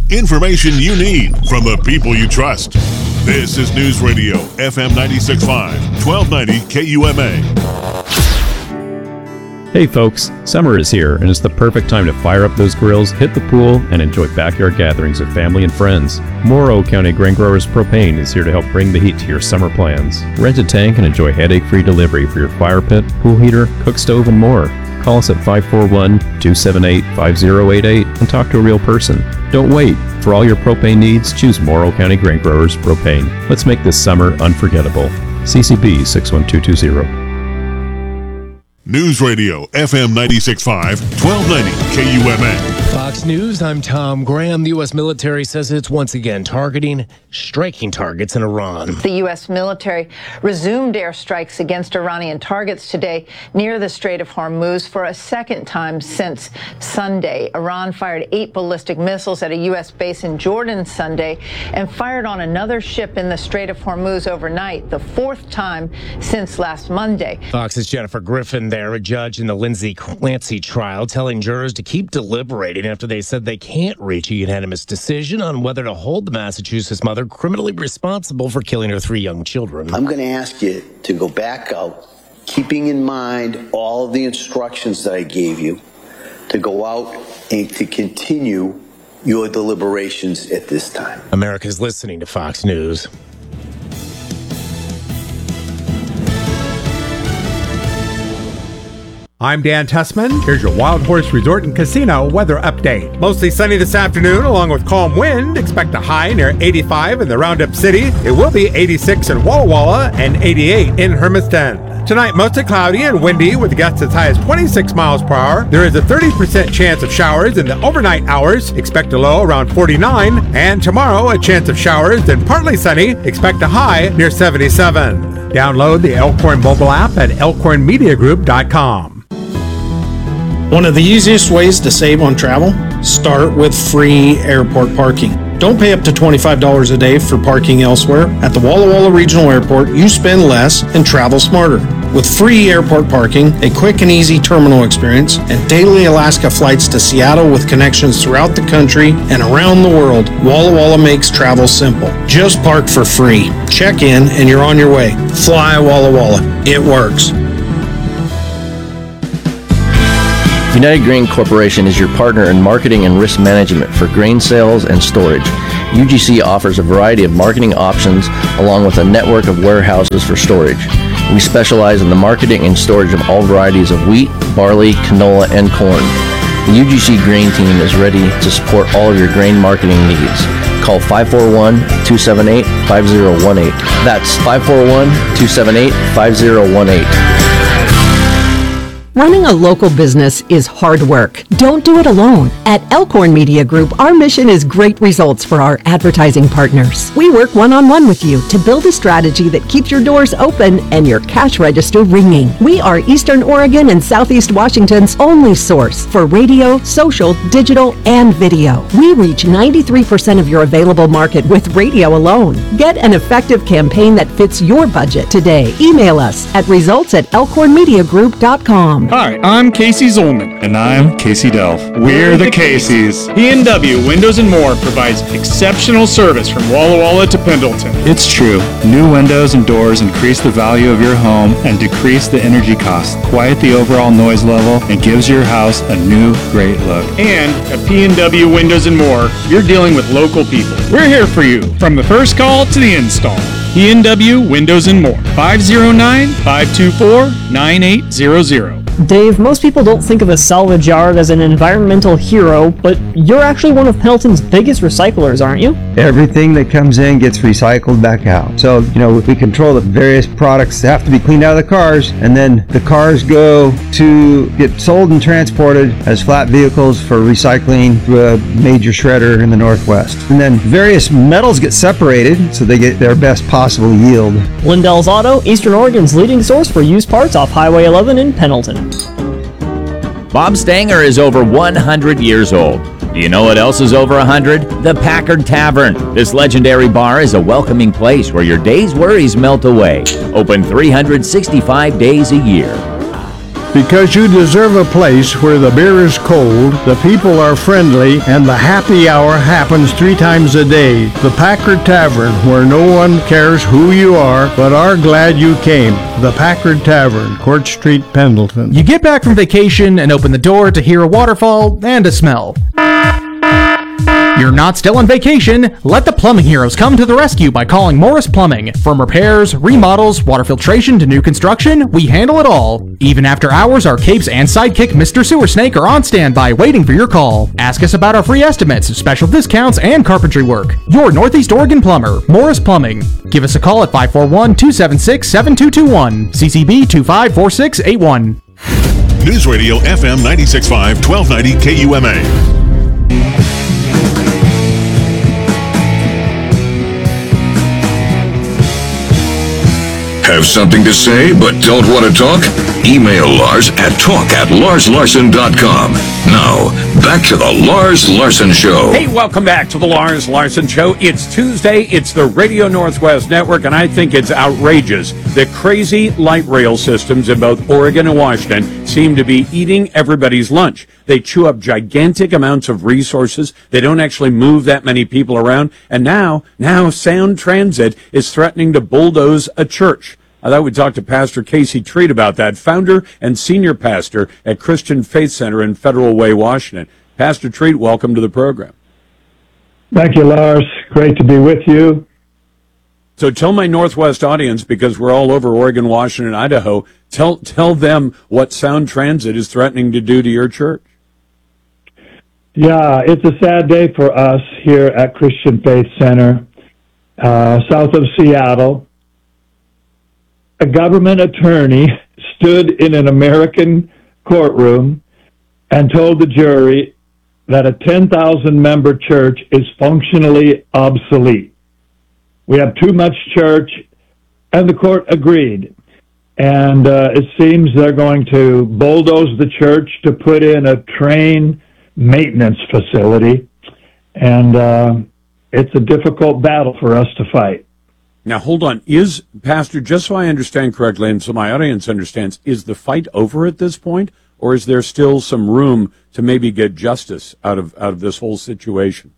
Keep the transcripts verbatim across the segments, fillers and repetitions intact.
Information you need from the people you trust. This is News Radio F M ninety-six point five, twelve ninety K U M A. Hey folks, summer is here and it's the perfect time to fire up those grills, hit the pool, and enjoy backyard gatherings with family and friends. Morrow County Grain Growers Propane is here to help bring the heat to your summer plans. Rent a tank and enjoy headache-free delivery for your fire pit, pool heater, cook stove, and more. Call us at five four one, two seven eight, five zero eight eight and talk to a real person. Don't wait. For all your propane needs, choose Morrow County Grain Growers Propane. Let's make this summer unforgettable. C C B six one two two zero. News Radio F M ninety-six point five, twelve ninety K U M A. Fox News, I'm Tom Graham. The U S military says it's once again targeting striking targets in Iran. The U S military resumed airstrikes against Iranian targets today near the Strait of Hormuz for a second time since Sunday. Iran fired eight ballistic missiles at a U S base in Jordan Sunday and fired on another ship in the Strait of Hormuz overnight, the fourth time since last Monday. Fox's Jennifer Griffin there, a judge in the Lindsay Clancy trial, telling jurors to keep deliberating after they said they can't reach a unanimous decision on whether to hold the Massachusetts mother criminally responsible for killing her three young children. I'm going to ask you to go back out, keeping in mind all of the instructions that I gave you, to go out and to continue your deliberations at this time. America's listening to Fox News. I'm Dan Tussman. Here's your Wild Horse Resort and Casino weather update. Mostly sunny this afternoon, along with calm wind. Expect a high near eighty-five in the Roundup City. It will be eighty-six in Walla Walla and eighty-eight in Hermiston. Tonight, mostly cloudy and windy with gusts as high as twenty-six miles per hour. There is a thirty percent chance of showers in the overnight hours. Expect a low around forty-nine. And tomorrow, a chance of showers, then partly sunny. Expect a high near seventy-seven. Download the Elkhorn mobile app at elkhorn media group dot com. One of the easiest ways to save on travel? Start with free airport parking. Don't pay up to twenty-five dollars a day for parking elsewhere. At the Walla Walla Regional Airport, you spend less and travel smarter. With free airport parking, a quick and easy terminal experience, and daily Alaska flights to Seattle with connections throughout the country and around the world, Walla Walla makes travel simple. Just park for free. Check in and you're on your way. Fly Walla Walla. It works. United Grain Corporation is your partner in marketing and risk management for grain sales and storage. U G C offers a variety of marketing options along with a network of warehouses for storage. We specialize in the marketing and storage of all varieties of wheat, barley, canola, and corn. The U G C Grain Team is ready to support all of your grain marketing needs. Call five four one, two seven eight, five zero one eight. That's five four one, two seven eight, five zero one eight. Running a local business is hard work. Don't do it alone. At Elkhorn Media Group, our mission is great results for our advertising partners. We work one-on-one with you to build a strategy that keeps your doors open and your cash register ringing. We are Eastern Oregon and Southeast Washington's only source for radio, social, digital, and video. We reach ninety-three percent of your available market with radio alone. Get an effective campaign that fits your budget today. Email us at results at elkhorn media group dot com. Hi, I'm Casey Zolman. And I'm Casey Delph. We're the Caseys. E and W Windows and More provides exceptional service from Walla Walla to Pendleton. It's true. New windows and doors increase the value of your home and decrease the energy costs, quiet the overall noise level, and gives your house a new, great look. And at P and W Windows and More, you're dealing with local people. We're here for you, from the first call to the install. P and W Windows and More. five oh nine, five two four, nine eight zero zero. Dave, most people don't think of a salvage yard as an environmental hero, but you're actually one of Pendleton's biggest recyclers, aren't you? Everything that comes in gets recycled back out. So, you know, we control the various products that have to be cleaned out of the cars, and then the cars go to get sold and transported as flat vehicles for recycling through a major shredder in the Northwest. And then various metals get separated so they get their best possible yield. Lindell's Auto, Eastern Oregon's leading source for used parts off Highway eleven in Pendleton. Bob Stanger is over one hundred years old. Do you know what else is over one hundred? The Packard Tavern. This legendary bar is a welcoming place where your day's worries melt away. Open three hundred sixty-five days a year. Because you deserve a place where the beer is cold, the people are friendly, and the happy hour happens three times a day. The Packard Tavern, where no one cares who you are, but are glad you came. The Packard Tavern, Court Street, Pendleton. You get back from vacation and open the door to hear a waterfall and a smell. You're not still on vacation. Let the plumbing heroes come to the rescue by calling Morris Plumbing. From repairs, remodels, water filtration to new construction, we handle it all. Even after hours, our capes and sidekick Mister Sewer Snake are on standby waiting for your call. Ask us about our free estimates, special discounts, and carpentry work. Your Northeast Oregon plumber, Morris Plumbing. Give us a call at five four one, two seven six, seven two two one. C C B two five four six eight one. News Radio F M ninety-six point five, twelve ninety K U M A. Have something to say but don't want to talk? Email Lars at talk at lars larson dot com. Now, back to the Lars Larson Show. Hey, welcome back to the Lars Larson Show. It's Tuesday. It's the Radio Northwest Network, and I think it's outrageous that crazy light rail systems in both Oregon and Washington seem to be eating everybody's lunch. They chew up gigantic amounts of resources. They don't actually move that many people around. And now, now Sound Transit is threatening to bulldoze a church. I thought we'd talk to Pastor Casey Treat about that, founder and senior pastor at Christian Faith Center in Federal Way, Washington. Pastor Treat, welcome to the program. Thank you, Lars. Great to be with you. So tell my Northwest audience, because we're all over Oregon, Washington, and Idaho, tell tell them what Sound Transit is threatening to do to your church. Yeah, it's a sad day for us here at Christian Faith Center, uh, south of Seattle. A government attorney stood in an American courtroom and told the jury that a ten thousand member church is functionally obsolete. We have too much church, and the court agreed. And uh, it seems they're going to bulldoze the church to put in a train maintenance facility. And uh, it's a difficult battle for us to fight. Now, hold on. Is, Pastor, just so I understand correctly and so my audience understands, is the fight over at this point, or is there still some room to maybe get justice out of out of this whole situation?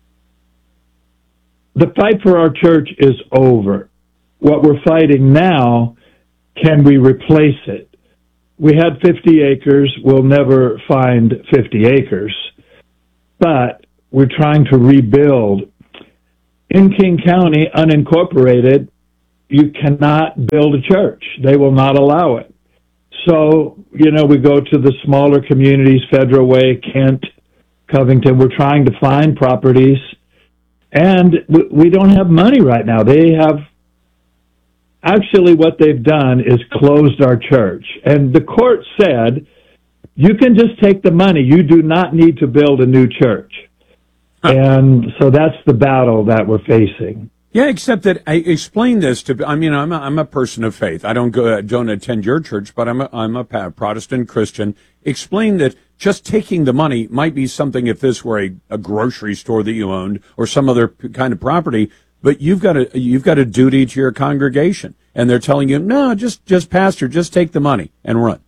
The fight for our church is over. What we're fighting now, can we replace it? We had fifty acres. We'll never find fifty acres. But we're trying to rebuild. In King County, unincorporated, you cannot build a church. They will not allow it. So, you know, we go to the smaller communities, Federal Way, Kent, Covington. We're trying to find properties, and we don't have money right now. They have, actually what they've done is closed our church. And the court said, you can just take the money. You do not need to build a new church. And so that's the battle that we're facing. Yeah, except that I explain this to. I mean, I'm a, I'm a person of faith. I don't go, don't attend your church, but I'm a, I'm a Protestant Christian. Explain that just taking the money might be something if this were a, a grocery store that you owned or some other kind of property, but you've got a you've got a duty to your congregation, and they're telling you, no, just just pastor, just take the money and run.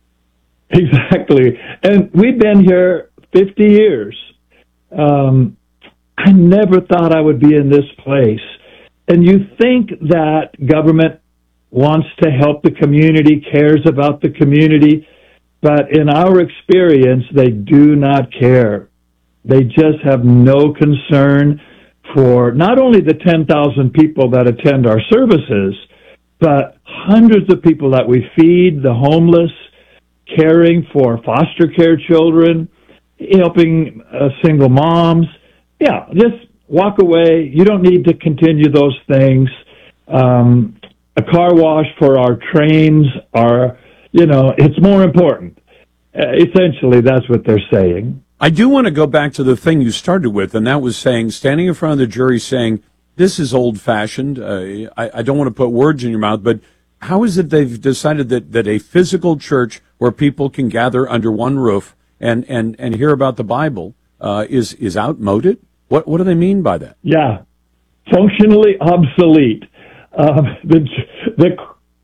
Exactly, and we've been here fifty years. Um, I never thought I would be in this place. And you think that government wants to help the community, cares about the community, but in our experience, they do not care. They just have no concern for not only the ten thousand people that attend our services, but hundreds of people that we feed, the homeless, caring for foster care children, helping uh, single moms. Yeah, just walk away. You don't need to continue those things. Um, a car wash for our trains are, you know, it's more important. Uh, essentially, that's what they're saying. I do want to go back to the thing you started with, and that was saying, standing in front of the jury saying, this is old-fashioned. Uh, I, I don't want to put words in your mouth, but how is it they've decided that, that a physical church where people can gather under one roof and, and, and hear about the Bible uh, is, is outmoded? What, what do they mean by that? Yeah, functionally obsolete. Uh, the, the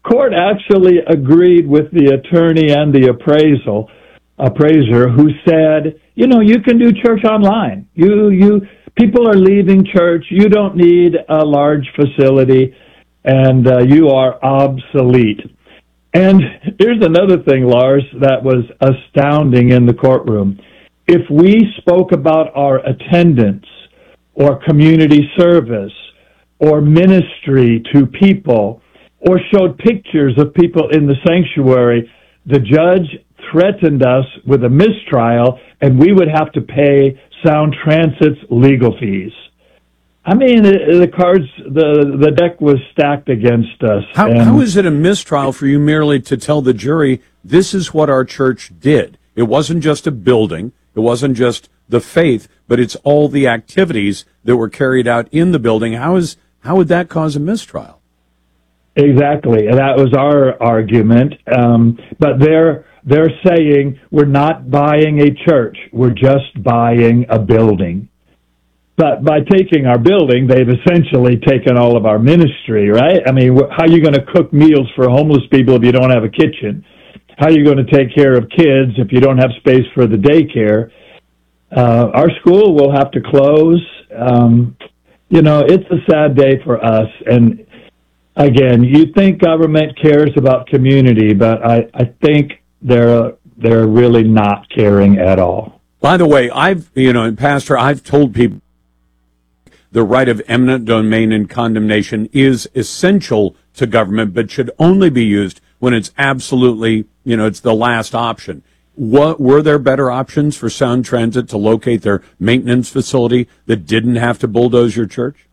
court actually agreed with the attorney and the appraisal appraiser who said, you know, you can do church online. You you people are leaving church. You don't need a large facility, and uh, you are obsolete. And here's another thing, Lars, that was astounding in the courtroom. If we spoke about our attendance or community service or ministry to people or showed pictures of people in the sanctuary, the judge threatened us with a mistrial and we would have to pay Sound Transit's legal fees. I mean, the cards, the, the deck was stacked against us. How, and how is it a mistrial for you merely to tell the jury, this is what our church did? It wasn't just a building. It wasn't just the faith, but it's all the activities that were carried out in the building. How is how would that cause a mistrial? Exactly. That was our argument. Um, but they're, they're saying we're not buying a church. We're just buying a building. But by taking our building, they've essentially taken all of our ministry, right? I mean, how are you going to cook meals for homeless people if you don't have a kitchen? How are you going to take care of kids if you don't have space for the daycare? Uh, our school will have to close. Um, you know, it's a sad day for us. And again, you think government cares about community, but I, I think they're they're really not caring at all. By the way, I've, you know, Pastor, I've told people the right of eminent domain and condemnation is essential to government, but should only be used when it's absolutely, you know, it's the last option. What, were there better options for Sound Transit to locate their maintenance facility that didn't have to bulldoze your church?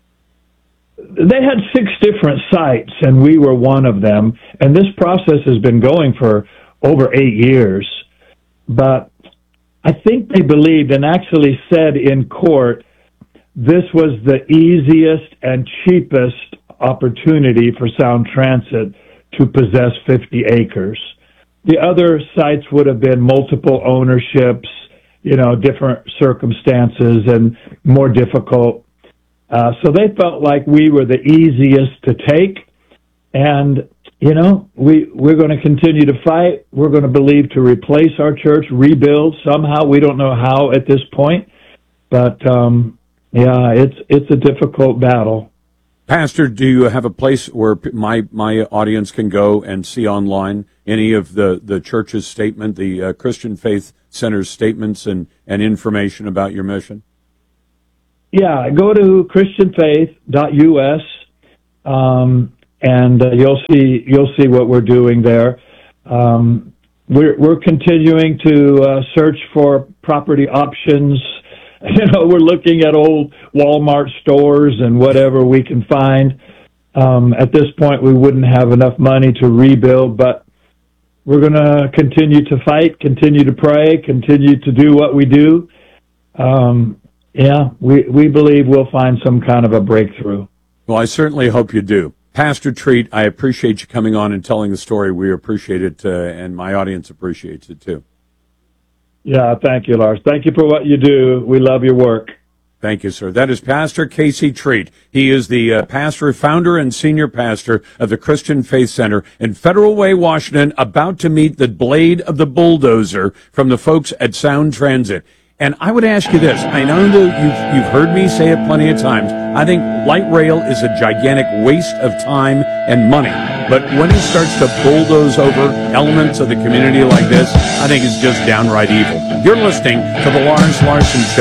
They had six different sites, and we were one of them. And this process has been going for over eight years. But I think they believed and actually said in court this was the easiest and cheapest opportunity for Sound Transit to possess fifty acres. The other sites would have been multiple ownerships, you know, different circumstances and more difficult. Uh, so they felt like we were the easiest to take. And, you know, we, we're going to continue to fight. We're going to believe to replace our church, rebuild somehow. We don't know how at this point. But, um, yeah, it's it's a difficult battle. Pastor, do you have a place where my my audience can go and see online any of the, the church's statement, the uh, Christian Faith Center's statements and, and information about your mission? Yeah, go to christian faith dot u s um, and uh, you'll see you'll see what we're doing there. Um, we're we're continuing to uh, search for property options. You know, we're looking at old Walmart stores and whatever we can find. Um, at this point, we wouldn't have enough money to rebuild, but we're going to continue to fight, continue to pray, continue to do what we do. Um, yeah, we, we believe we'll find some kind of a breakthrough. Well, I certainly hope you do. Pastor Treat, I appreciate you coming on and telling the story. We appreciate it, uh, and my audience appreciates it too. Yeah, thank you, Lars. Thank you for what you do. We love your work. Thank you, sir. That is Pastor Casey Treat. He is the uh, pastor, founder, and senior pastor of the Christian Faith Center in Federal Way, Washington, about to meet the blade of the bulldozer from the folks at Sound Transit. And I would ask you this. I know that you've, you've heard me say it plenty of times. I think light rail is a gigantic waste of time and money. But when it starts to bulldoze over elements of the community like this, I think it's just downright evil. You're listening to the Lars Larson Show.